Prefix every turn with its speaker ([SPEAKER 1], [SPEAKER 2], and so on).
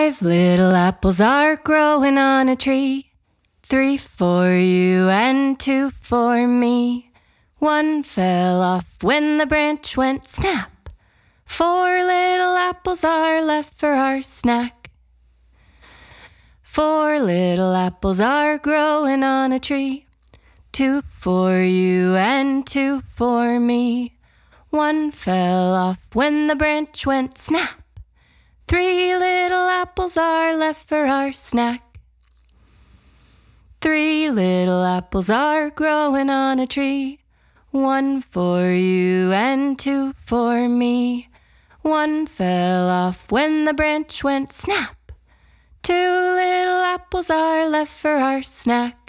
[SPEAKER 1] 5 little apples are growing on a tree. 3 for you and 2 for me. 1 fell off when the branch went snap. 4 little apples are left for our snack. 4 little apples are growing on a tree. 2 for you and 2 for me. 1 fell off when the branch went snap. 3 little apples are left for our snack. 3 little apples are growing on a tree. 1 for you and 2 for me. 1 fell off when the branch went snap. 2 little apples are left for our snack.